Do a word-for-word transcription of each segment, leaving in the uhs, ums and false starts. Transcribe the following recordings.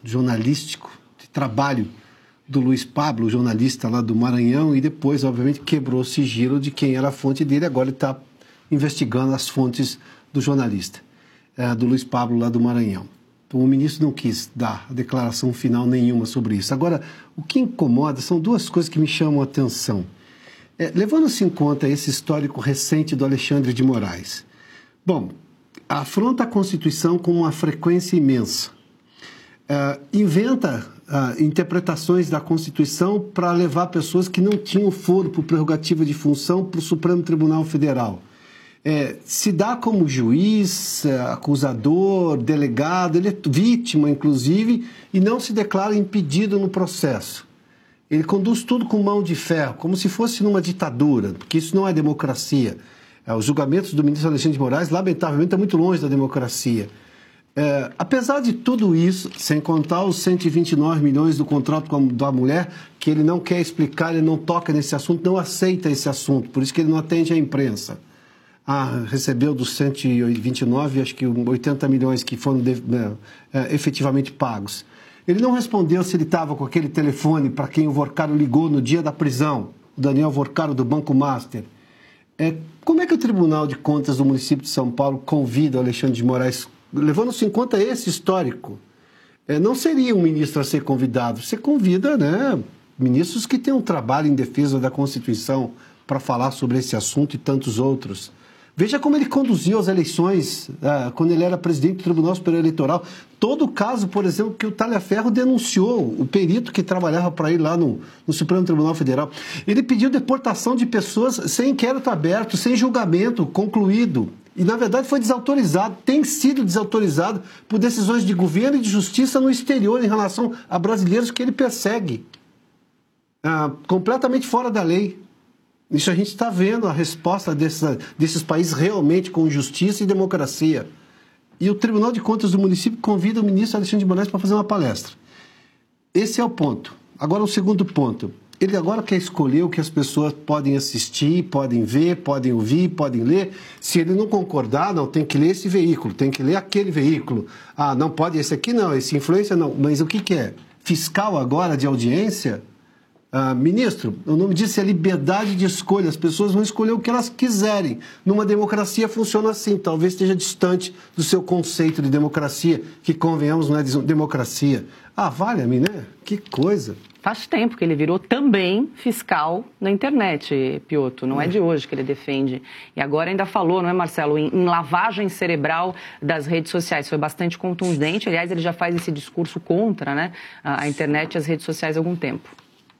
jornalístico, de trabalho do Luiz Pablo, jornalista lá do Maranhão, e depois, obviamente, quebrou o sigilo de quem era a fonte dele. Agora ele está investigando as fontes do jornalista, é, do Luiz Pablo lá do Maranhão. Então, o ministro não quis dar declaração final nenhuma sobre isso. Agora, o que incomoda são duas coisas que me chamam a atenção. É, levando-se em conta esse histórico recente do Alexandre de Moraes. Bom, afronta a Constituição com uma frequência imensa. Uh, inventa uh, interpretações da Constituição para levar pessoas que não tinham foro por prerrogativa de função para o Supremo Tribunal Federal. É, se dá como juiz, uh, acusador, delegado, ele é vítima, inclusive, e não se declara impedido no processo. Ele conduz tudo com mão de ferro, como se fosse numa ditadura, porque isso não é democracia. É, os julgamentos do ministro Alexandre de Moraes, lamentavelmente, estão muito longe da democracia. É, apesar de tudo isso, sem contar os cento e vinte e nove milhões do contrato com a, da mulher, que ele não quer explicar, ele não toca nesse assunto, não aceita esse assunto, por isso que ele não atende à imprensa. Ah, recebeu dos cento e vinte e nove, acho que oitenta milhões que foram de, né, é, efetivamente pagos. Ele não respondeu se ele estava com aquele telefone para quem o Vorcaro ligou no dia da prisão, o Daniel Vorcaro do Banco Master. É, como é que o Tribunal de Contas do município de São Paulo convida o Alexandre de Moraes, levando-se em conta esse histórico? É, não seria um ministro a ser convidado. Você convida, né, ministros que têm um trabalho em defesa da Constituição para falar sobre esse assunto e tantos outros. Veja como ele conduziu as eleições ah, quando ele era presidente do Tribunal Superior Eleitoral. Todo o caso, por exemplo, que o Talhaferro denunciou, o perito que trabalhava para ele lá no, no Supremo Tribunal Federal. Ele pediu deportação de pessoas sem inquérito aberto, sem julgamento concluído. E, na verdade, foi desautorizado, tem sido desautorizado por decisões de governo e de justiça no exterior em relação a brasileiros que ele persegue. Ah, completamente fora da lei. Isso a gente está vendo a resposta desses, desses países realmente com justiça e democracia. E o Tribunal de Contas do município convida o ministro Alexandre de Moraes para fazer uma palestra. Esse é o ponto. Agora, o segundo ponto. Ele agora quer escolher o que as pessoas podem assistir, podem ver, podem ouvir, podem ler. Se ele não concordar, não, tem que ler esse veículo, tem que ler aquele veículo. Ah, não pode esse aqui não, esse influência não. Mas o que, que é? Fiscal agora de audiência? Ah, ministro, o nome disso é liberdade de escolha. As pessoas vão escolher o que elas quiserem. Numa democracia funciona assim. Talvez esteja distante do seu conceito de democracia, que, convenhamos, não é democracia. Ah, vale-me, né? Que coisa. Faz tempo que ele virou também fiscal na internet, Piotr. Não é de hoje que ele defende. E agora ainda falou, não é, Marcelo, em, em lavagem cerebral das redes sociais. Foi bastante contundente. Aliás, ele já faz esse discurso contra, né, a, a internet e as redes sociais há algum tempo.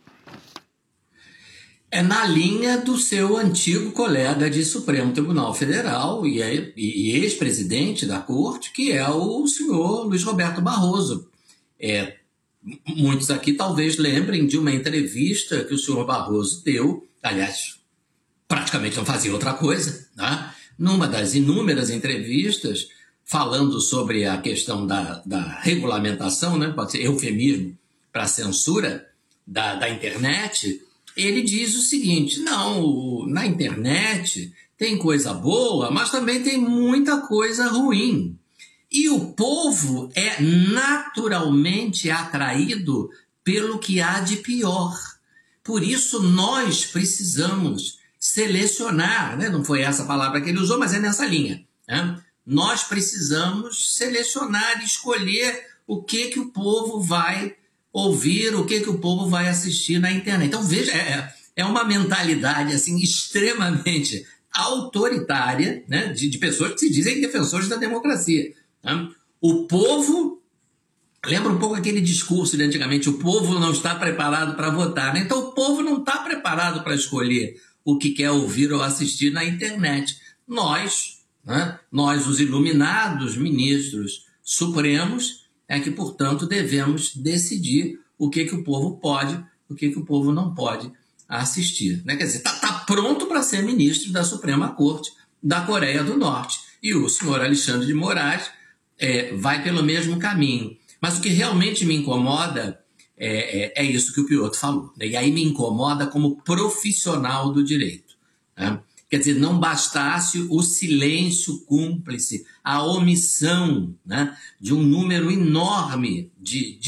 É na linha do seu antigo colega de Supremo Tribunal Federal e, é, e ex-presidente da Corte, que é o senhor Luiz Roberto Barroso. É, muitos aqui talvez lembrem de uma entrevista que o senhor Barroso deu, aliás, praticamente não fazia outra coisa, né? Numa das inúmeras entrevistas, falando sobre a questão da, da regulamentação, né? Pode ser eufemismo para a censura da, da internet. Ele diz o seguinte: não, na internet tem coisa boa, mas também tem muita coisa ruim. E o povo é naturalmente atraído pelo que há de pior. Por isso nós precisamos selecionar, né? Não foi essa palavra que ele usou, mas é nessa linha, né? Nós precisamos selecionar, escolher o que, que o povo vai ouvir, o que, que o povo vai assistir na internet. Então, veja, é, é uma mentalidade assim, extremamente autoritária, né, de, de pessoas que se dizem defensores da democracia. Né? O povo, lembra um pouco aquele discurso de antigamente, o povo não está preparado para votar. Né? Então, o povo não está preparado para escolher o que quer ouvir ou assistir na internet. Nós, né, nós os iluminados ministros supremos, é que, portanto, devemos decidir o que, que o povo pode, o que, que o povo não pode assistir. Né? Quer dizer, está tá pronto para ser ministro da Suprema Corte da Coreia do Norte. E o senhor Alexandre de Moraes é, vai pelo mesmo caminho. Mas o que realmente me incomoda é, é, é isso que o Piotr falou. Né? E aí me incomoda como profissional do direito. Né? Quer dizer, não bastasse o silêncio cúmplice, a omissão, né, de um número enorme de, de